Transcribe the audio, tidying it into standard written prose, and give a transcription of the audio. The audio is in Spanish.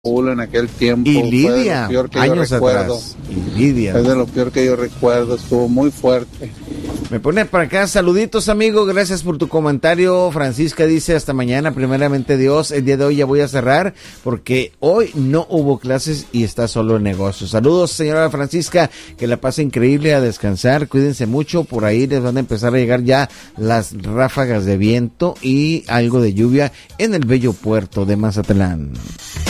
En aquel tiempo y Lidia, fue de lo peor que años yo recuerdo. atrás. Y Lidia. Es de lo peor que yo recuerdo, estuvo muy fuerte. Me pone para acá, saluditos amigo, gracias por tu comentario. Francisca dice, hasta mañana, primeramente Dios. El día de hoy ya voy a cerrar porque hoy no hubo clases y está solo el negocio. Saludos señora Francisca, que la pase increíble, a descansar, cuídense mucho. Por ahí les van a empezar a llegar ya las ráfagas de viento y algo de lluvia en el bello puerto de Mazatlán.